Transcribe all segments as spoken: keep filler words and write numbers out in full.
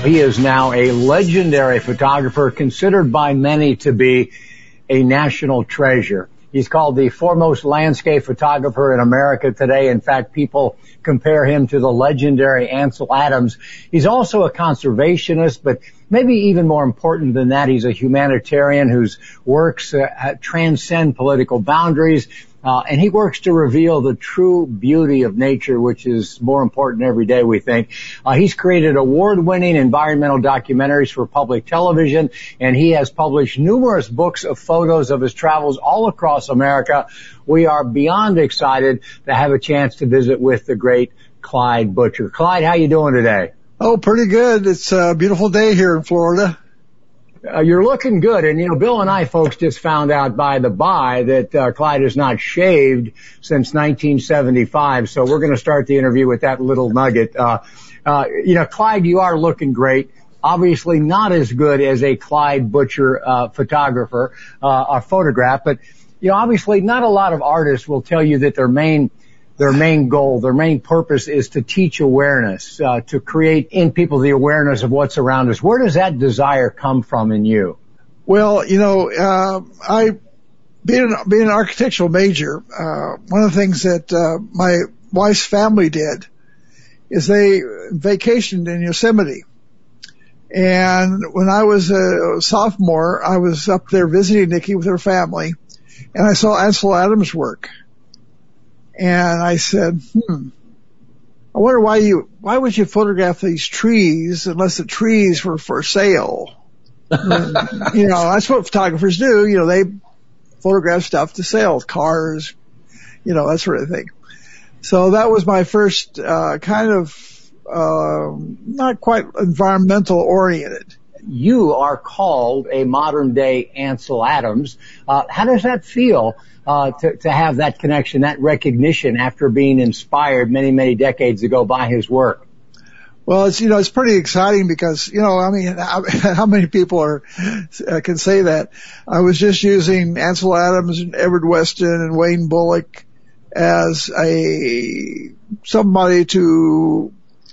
He is now a legendary photographer, considered by many to be a national treasure. He's called the foremost landscape photographer in America today. In fact, people compare him to the legendary Ansel Adams. He's also a conservationist, but maybe even more important than that, he's a humanitarian whose works uh, transcend political boundaries. Uh, and he works to reveal the true beauty of nature, which is more important every day, we think. Uh, he's created award-winning environmental documentaries for public television, and he has published numerous books of photos of his travels all across America. We are beyond excited to have a chance to visit with the great Clyde Butcher. Clyde, how you doing today? Oh, pretty good. It's a beautiful day here in Florida. Uh, you're looking good. And, you know, Bill and I, folks, just found out by the by that uh, Clyde has not shaved since nineteen seventy-five. So we're going to start the interview with that little nugget. Uh, uh, you know, Clyde, you are looking great. Obviously not as good as a Clyde Butcher uh, photographer uh, or photograph. But, you know, obviously not a lot of artists will tell you that their main Their main goal, their main purpose is to teach awareness, uh, to create in people the awareness of what's around us. Where does that desire come from in you? Well, you know, uh, I, being an, being an architectural major, uh, one of the things that, uh, my wife's family did is they vacationed in Yosemite. And when I was a sophomore, I was up there visiting Nikki with her family, and I saw Ansel Adams' work. And I said, hmm, I wonder why you, why would you photograph these trees unless the trees were for sale? And, you know, that's what photographers do. You know, they photograph stuff to sell, cars, you know, that sort of thing. So that was my first, uh, kind of, uh, not quite environmental oriented. You are called a modern day Ansel Adams. Uh, how does that feel? Uh, to, to have that connection, that recognition after being inspired many, many decades ago by his work? Well, it's, you know, it's pretty exciting because, you know, I mean, how, how many people are, uh, can say that? I was just using Ansel Adams and Everett Weston and Wayne Bullock as a, somebody to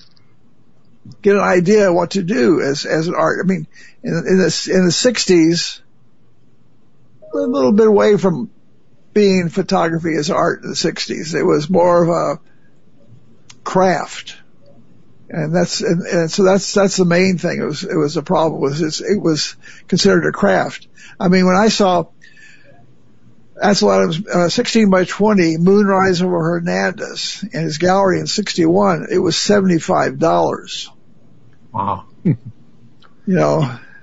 get an idea of what to do as, as an art. I mean, in, in the, in the sixties, a little bit away from being photography as art in the sixties. It was more of a craft. And that's, and, and so that's, that's the main thing. It was, it was a problem was it was considered a craft. I mean, when I saw Ansel Adams, uh, sixteen by twenty Moonrise over Hernandez in his gallery in sixty-one, it was seventy-five dollars. Wow. You know,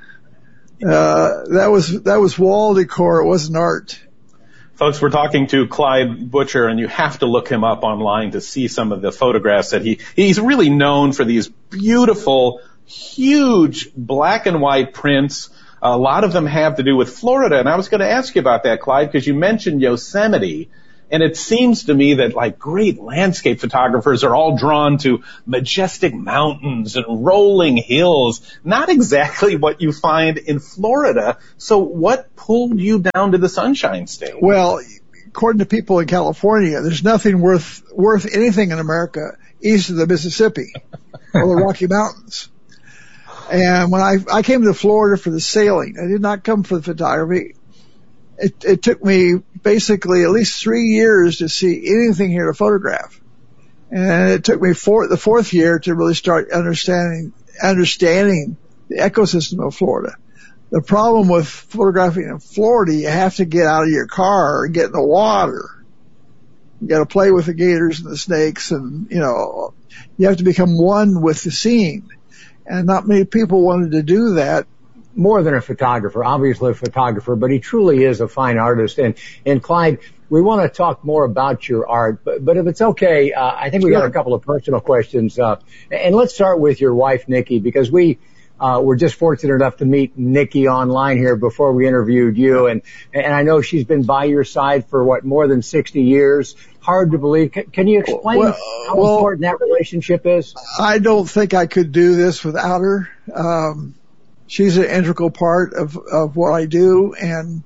uh, that was, that was wall decor. It wasn't art. Folks, we're talking to Clyde Butcher, and you have to look him up online to see some of the photographs that he, he's really known for these beautiful, huge black and white prints. A lot of them have to do with Florida. And I was going to ask you about that, Clyde, because you mentioned Yosemite. And it seems to me that like great landscape photographers are all drawn to majestic mountains and rolling hills, not exactly what you find in Florida. So what pulled you down to the Sunshine State? Well, according to people in California, there's nothing worth, worth anything in America east of the Mississippi or the Rocky Mountains. And when I, I came to Florida for the sailing, I did not come for the photography. It, it took me basically at least three years to see anything here to photograph. And it took me four, the fourth year to really start understanding, understanding the ecosystem of Florida. The problem with photographing in Florida, you have to get out of your car and get in the water. You got to play with the gators and the snakes, and, you know, you have to become one with the scene. And not many people wanted to do that. More than a photographer, obviously a photographer, but he truly is a fine artist. And, and Clyde, we want to talk more about your art, but, but if it's okay, uh, I think we got a couple of personal questions. Uh, and let's start with your wife, Nikki, because we, uh, were just fortunate enough to meet Nikki online here before we interviewed you. And, and I know she's been by your side for what, more than sixty years. Hard to believe. Can, can you explain well, how well, important that relationship is? I don't think I could do this without her. Um, She's an integral part of, of what I do, and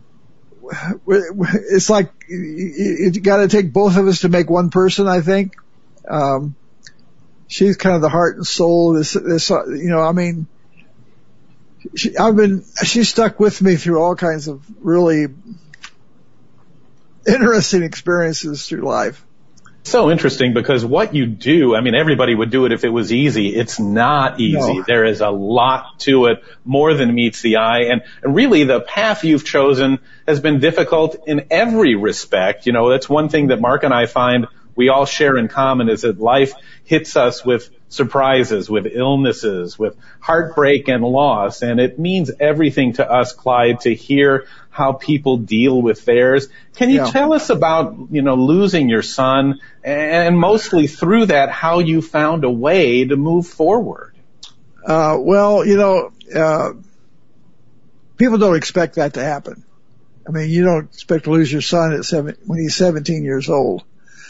it's like you, you got to take both of us to make one person, I think. Um, she's kind of the heart and soul of this, this, you know, I mean, she, I've been, she stuck with me through all kinds of really interesting experiences through life. So interesting, because what you do, I mean, everybody would do it if it was easy. It's not easy. No. There is a lot to it, more than meets the eye. And, and really, the path you've chosen has been difficult in every respect. You know, that's one thing that Mark and I find we all share in common, is that life hits us with surprises, with illnesses, with heartbreak and loss. And it means everything to us, Clyde, to hear how people deal with theirs. Can you Yeah. tell us about, you know, losing your son, and mostly through that, how you found a way to move forward? Uh, well, you know, uh, people don't expect that to happen. I mean, you don't expect to lose your son at seven, when he's seventeen years old.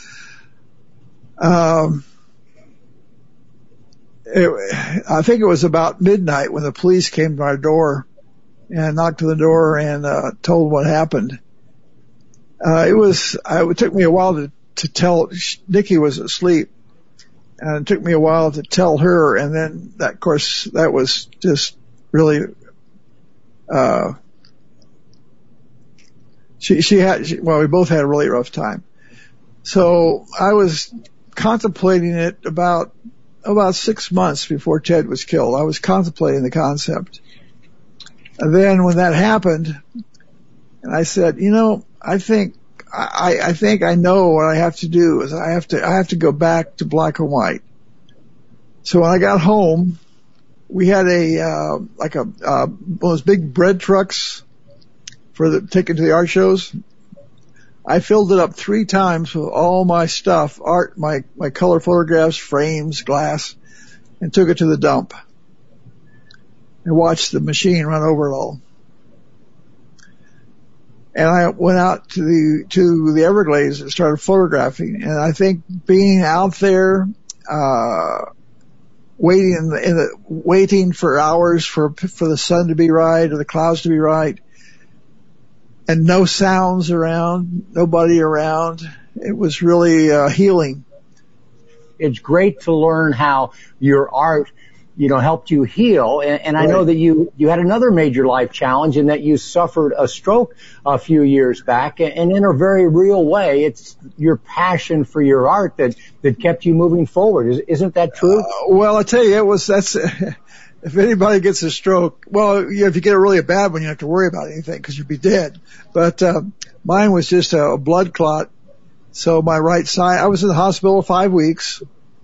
Um, it, I think it was about midnight when the police came to our door and knocked on the door and uh, told what happened. Uh, it was, uh, it took me a while to, to tell, Nikki was asleep, and it took me a while to tell her, and then that, of course, that was just really, uh, she, she had, she, well, we both had a really rough time. So I was contemplating it about, about six months before Ted was killed. I was contemplating the concept. And then when that happened, and I said, you know, I think, I, I think I know what I have to do is I have to, I have to go back to black and white. So when I got home, we had a, uh, like a, uh, one of those big bread trucks for the, taken to the art shows. I filled it up three times with all my stuff, art, my, my color photographs, frames, glass, and took it to the dump and watched the machine run over it all. And I went out to the, to the Everglades and started photographing. And I think being out there, uh, waiting in the, in the, waiting for hours for, for the sun to be right or the clouds to be right, and no sounds around, nobody around, it was really, uh, healing. It's great to learn how your art, you know, helped you heal. And, and I know that you, you had another major life challenge in that you suffered a stroke a few years back. And in a very real way, it's your passion for your art that, that kept you moving forward. Is, isn't that true? Uh, well, I tell you, it was, that's, if anybody gets a stroke, well, you know, if you get a really bad one, you don't have to worry about anything because you'd be dead. But, uh, mine was just a, a blood clot. So my right side, I was in the hospital five weeks.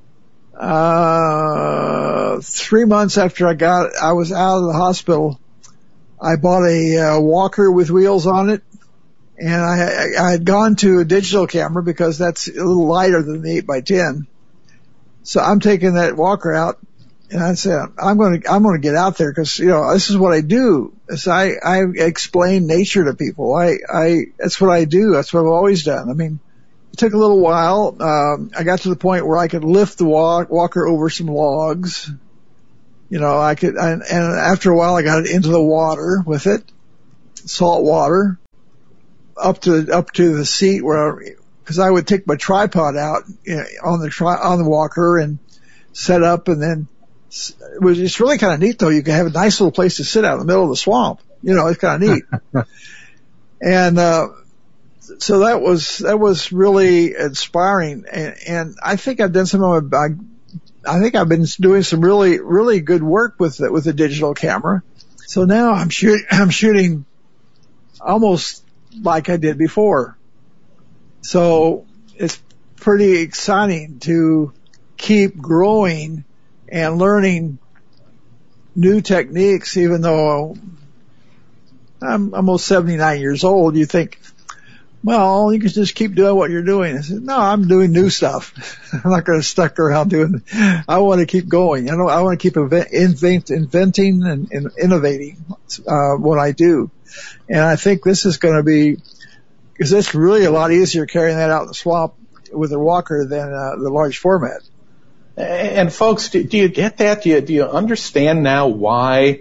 Uh, three months after I got, I was out of the hospital, I bought a uh, walker with wheels on it, and I, I had gone to a digital camera because that's a little lighter than the eight by ten. So I'm taking that walker out, and I said, I'm going to, I'm going to get out there because, you know, this is what I do. Is I, I explain nature to people. I, I, that's what I do. That's what I've always done. I mean, it took a little while. Um, I got to the point where I could lift the walk, walker over some logs. You know, I could, and, and after a while I got it into the water with it, salt water, up to, up to the seat where, cause I would take my tripod out, you know, on the tri, on the walker and set up, and then it was, it's really kind of neat though. You can have a nice little place to sit out in the middle of the swamp. You know, it's kind of neat. And, uh, so that was, that was really inspiring. And, and I think I've done some of my, I, I think I've been doing some really, really good work with it, with the digital camera. So now I'm shooting, I'm shooting almost like I did before. So it's pretty exciting to keep growing and learning new techniques, even though I'm almost seventy-nine years old. You think, well, you can just keep doing what you're doing. I said, no, I'm doing new stuff. I'm not going to stuck around doing, I want to keep going. I know, I want to keep invent, invent, inventing and, and innovating, uh, what I do. And I think this is going to be, because it's really a lot easier carrying that out in the swamp with a walker than, uh, the large format. And folks, do, do you get that? Do you, do you understand now why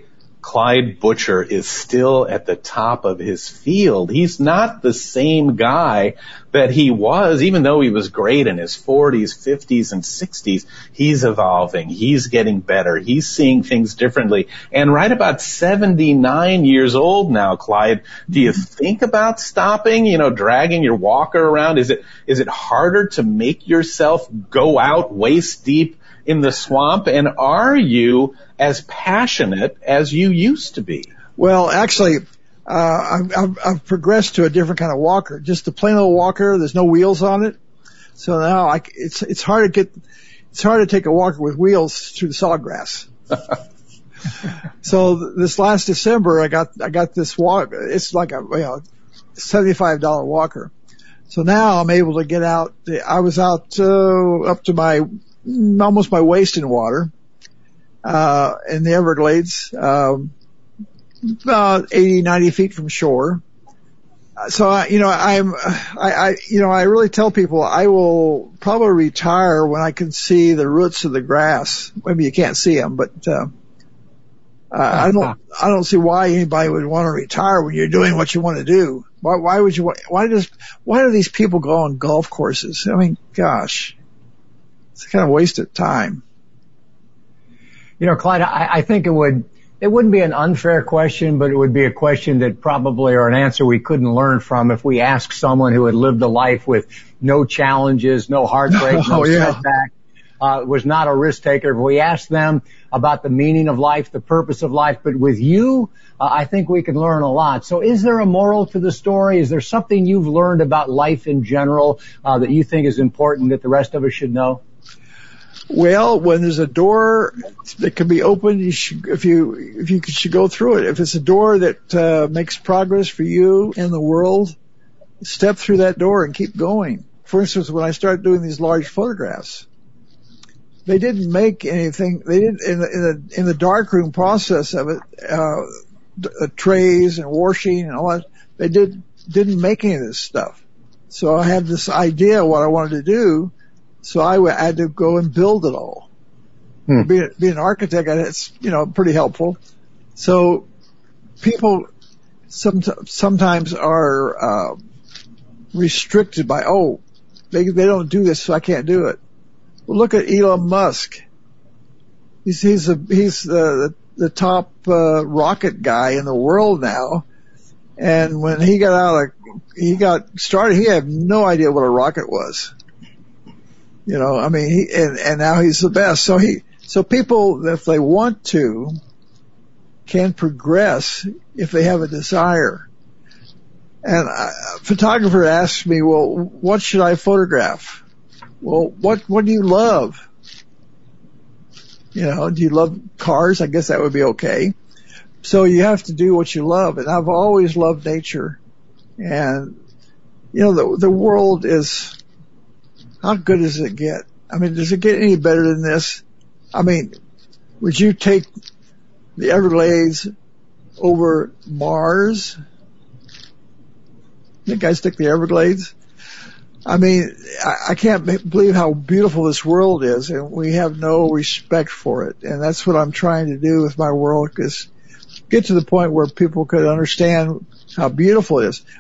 Clyde Butcher is still at the top of his field. He's not the same guy that he was, even though he was great in his forties, fifties, and sixties. He's evolving. He's getting better. He's seeing things differently. And right about seventy-nine years old now, Clyde, do you think about stopping, you know, dragging your walker around? Is it, is it harder to make yourself go out waist deep in the swamp? And are you as passionate as you used to be? Well, actually, uh, I've, I've, I've progressed to a different kind of walker, just a plain old walker. There's no wheels on it. So now I, it's, it's hard to get, it's hard to take a walker with wheels through the sawgrass. So this last December, I got, I got this walk. It's like a, you know, seventy-five dollar walker. So now I'm able to get out. I was out, uh, up to my, almost my waist in water. Uh, in the Everglades, um, about eighty, ninety feet from shore. So, I, you know, I'm, I, I, you know, I really tell people I will probably retire when I can see the roots of the grass. Maybe you can't see them, but, uh, uh I don't, I don't see why anybody would want to retire when you're doing what you want to do. Why, why would you, why does, why do these people go on golf courses? I mean, gosh, it's kind of a waste of time. You know, Clyde, I, I think it would, it wouldn't be an unfair question, but it would be a question that probably, or an answer we couldn't learn from if we asked someone who had lived a life with no challenges, no heartbreak, no oh, yeah. setback, uh, was not a risk taker. If we asked them about the meaning of life, the purpose of life, but with you, uh, I think we can learn a lot. So is there a moral to the story? Is there something you've learned about life in general, uh, that you think is important that the rest of us should know? Well, when there's a door that can be opened, you should, if you, if you should go through it. If it's a door that, uh, makes progress for you and the world, step through that door and keep going. For instance, when I started doing these large photographs, they didn't make anything, they didn't, in the, in the, in the darkroom process of it, uh, uh, trays and washing and all that, they did, didn't make any of this stuff. So I had this idea of what I wanted to do. So I had to go and build it all. Hmm. Being, being an architect, it's, you know, pretty helpful. So people some, sometimes are, uh, restricted by, oh, they, they don't do this, so I can't do it. Well, look at Elon Musk. He's, he's a, he's the, the top, uh, rocket guy in the world now. And when he got out of, he got started, he had no idea what a rocket was. You know, I mean, he, and, and now he's the best. So he, so people, if they want to, can progress if they have a desire. And a photographer asks me, well, what should I photograph? Well, what, what do you love? You know, do you love cars? I guess that would be okay. So you have to do what you love. And I've always loved nature. And, you know, the, the world is, how good does it get? I mean, does it get any better than this? I mean, would you take the Everglades over Mars? You think I'd stick the Everglades? I mean, I, I can't believe how beautiful this world is, and we have no respect for it. And that's what I'm trying to do with my work, is get to the point where people could understand how beautiful it is.